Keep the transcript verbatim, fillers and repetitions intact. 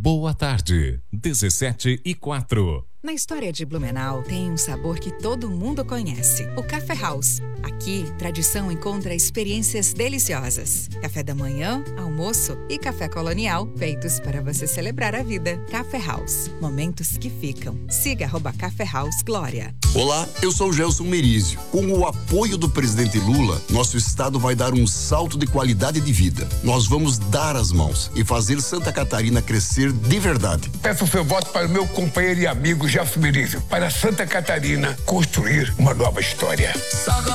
Boa tarde, dezessete e quatro. Na história de Blumenau tem um sabor que todo mundo conhece, o Café House. Aqui, tradição encontra experiências deliciosas. Café da manhã, almoço e café colonial, feitos para você celebrar a vida. Café House, momentos que ficam. Siga arroba Café House Glória. Olá, eu sou o Gelson Merizio. Com o apoio do presidente Lula, nosso estado vai dar um salto de qualidade de vida. Nós vamos dar as mãos e fazer Santa Catarina crescer de verdade. Peço o seu voto para o meu companheiro e amigo Gelson Merizio, para Santa Catarina construir uma nova história.